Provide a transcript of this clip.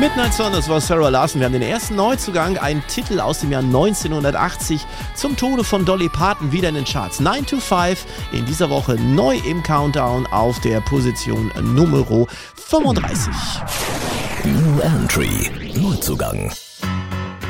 Midnight Sun, das war Sarah Larson. Wir haben den ersten Neuzugang, einen Titel aus dem Jahr 1980 zum Tode von Dolly Parton, wieder in den Charts. 9 to 5, in dieser Woche neu im Countdown auf der Position Nummer 35. New Entry, Neuzugang.